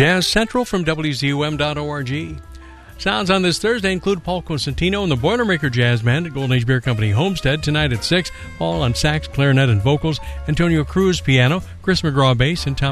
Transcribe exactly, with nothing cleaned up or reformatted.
Jazz Central from W Z U M dot org. Sounds on this Thursday include Paul Cosentino and the Boilermaker Jazz Band at Golden Age Beer Company Homestead tonight at six. Paul on sax, clarinet, and vocals. Antonio Cruz piano, Chris McGraw bass, and Tom